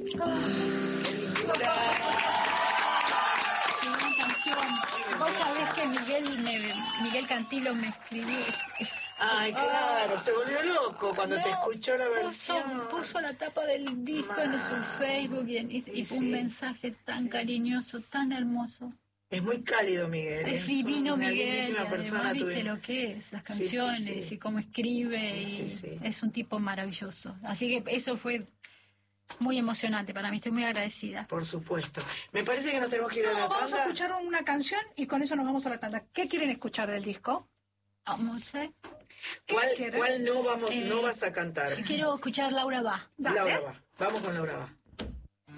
Una canción. Vos sabés que Miguel Cantilo me escribió. Ay, claro, se volvió loco cuando te escuchó la versión. Puso la tapa del disco en su Facebook y sí. un mensaje tan cariñoso, tan hermoso. Es muy cálido, Miguel. Es divino, una Miguel. lindísima persona. Viste lo que es, las canciones y cómo escribe. Es un tipo maravilloso. Así que eso fue muy emocionante para mí. Estoy muy agradecida. Por supuesto. Me parece que nos tenemos que ir a la tanda. Vamos a escuchar una canción y con eso nos vamos a la tanda. ¿Qué quieren escuchar del disco? Vamos a... ¿Cuál no vas a cantar? Quiero escuchar Laura Va. Laura Va. Vamos con Laura Va.